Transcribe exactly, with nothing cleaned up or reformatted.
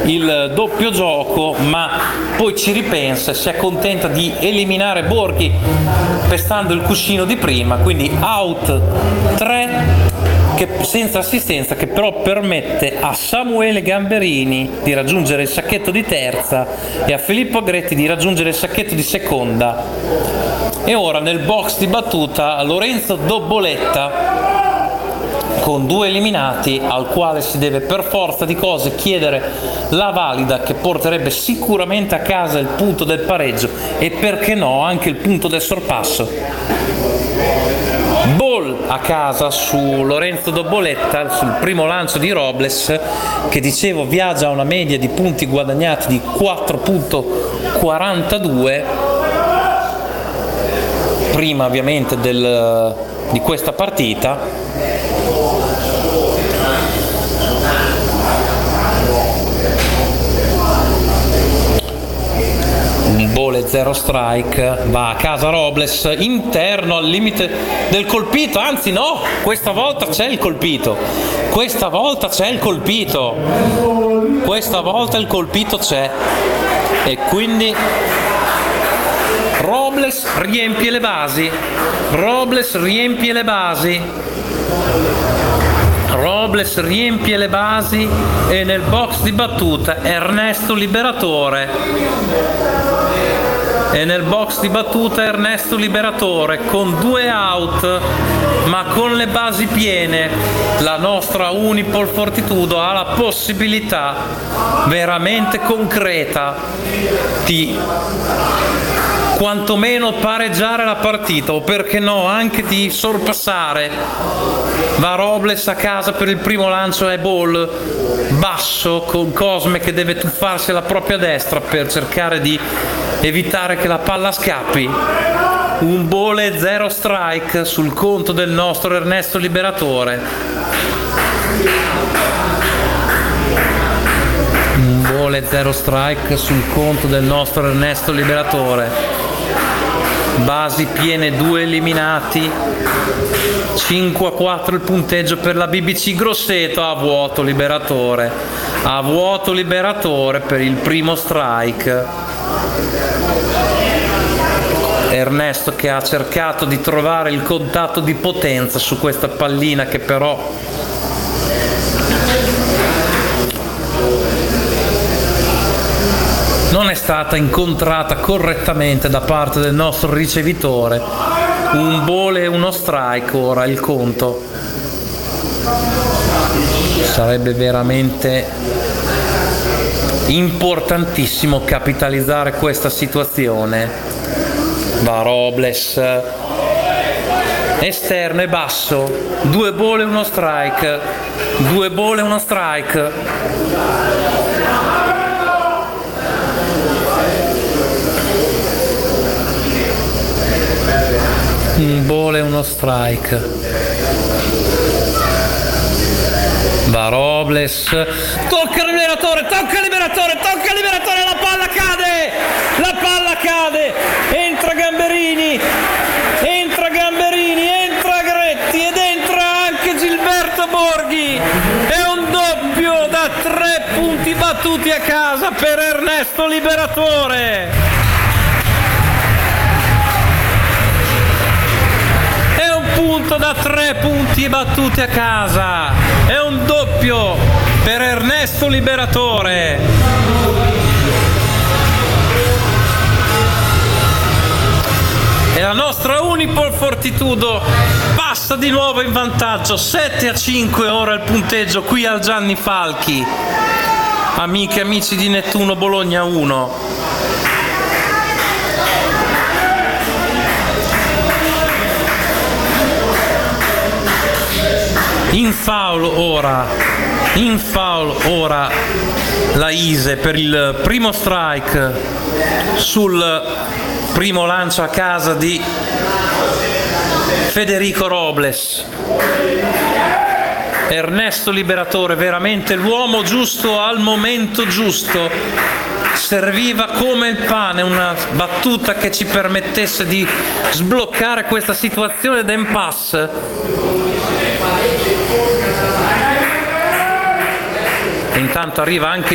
il doppio gioco, ma poi ci ripensa e si accontenta di eliminare Borghi pestando il cuscino di prima, quindi out tre che, senza assistenza, che però permette a Samuele Gamberini di raggiungere il sacchetto di terza e a Filippo Agretti di raggiungere il sacchetto di seconda. E ora nel box di battuta Lorenzo Doboletta con due eliminati, al quale si deve per forza di cose chiedere la valida, che porterebbe sicuramente a casa il punto del pareggio e perché no anche il punto del sorpasso. Ball a casa su Lorenzo Doboletta sul primo lancio di Robles, che dicevo viaggia a una media di punti guadagnati di quattro virgola quarantadue, prima ovviamente del, di questa partita. Un ball e zero strike, va a casa Robles, interno al limite del colpito, anzi no, questa volta c'è il colpito, questa volta c'è il colpito, questa volta il colpito c'è e quindi Robles riempie le basi, Robles riempie le basi, Robles riempie le basi e nel box di battuta Ernesto Liberatore. E nel box di battuta Ernesto Liberatore con due out ma con le basi piene. La nostra Unipol Fortitudo ha la possibilità veramente concreta di quantomeno pareggiare la partita o perché no anche di sorpassare. Va Robles a casa per il primo lancio e ball basso con Cosme che deve tuffarsi alla propria destra per cercare di evitare che la palla scappi. Un ball e zero strike sul conto del nostro Ernesto Liberatore. Un ball e zero strike sul conto del nostro Ernesto Liberatore. Basi piene, due eliminati, cinque a quattro il punteggio per la B B C Grosseto. A vuoto Liberatore, a vuoto Liberatore per il primo strike. Ernesto che ha cercato di trovare il contatto di potenza su questa pallina che però non è stata incontrata correttamente da parte del nostro ricevitore. Un ball e uno strike ora il conto. Sarebbe veramente importantissimo capitalizzare questa situazione. Va Robles esterno e basso, due ball e uno strike, due ball e uno strike. Un ball e uno strike. Va Robles, tocca il Liberatore, tocca il Liberatore, tocca il Liberatore, la palla cade, la palla cade, entra Gamberini, entra Gamberini, entra Agretti ed entra anche Gilberto Borghi. È un doppio da tre punti battuti a casa per Ernesto Liberatore. Punto da tre punti battuti a casa, è un doppio per Ernesto Liberatore. E la nostra Unipol Fortitudo passa di nuovo in vantaggio, sette a cinque ora il punteggio qui al Gianni Falchi. Amiche e amici di Nettuno Bologna uno. In foul ora, in foul ora la Ise per il primo strike sul primo lancio a casa di Federico Robles. Ernesto Liberatore, veramente l'uomo giusto al momento giusto. Serviva come il pane una battuta che ci permettesse di sbloccare questa situazione d'impasse. Intanto arriva anche